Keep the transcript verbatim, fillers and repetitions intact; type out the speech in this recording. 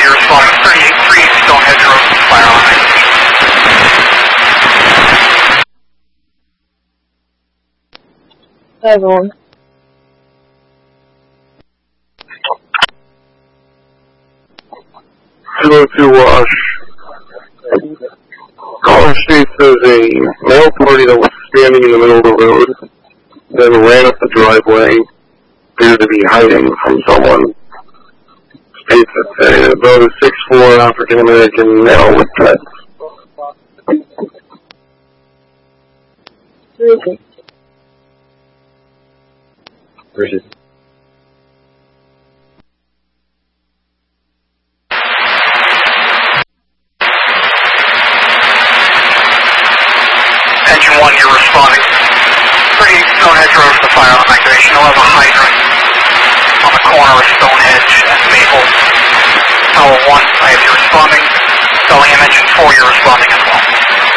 you're responding thirty-eight three Stonehenge Road, fire on it. Hi everyone. two oh two Wash. Caller states there's a male party that was standing in the middle of the road, then ran up the driveway, appeared to be hiding from someone. States that uh, about a six foot four African American male with dreads. Terrific. Versus. Engine one, you're responding. thirty-eight Stonehenge Road for the fire alarm activation. You'll have a hydrant on the corner of Stonehenge and Maple. Tower one, I have you responding. Bellingham engine four, you're responding as well.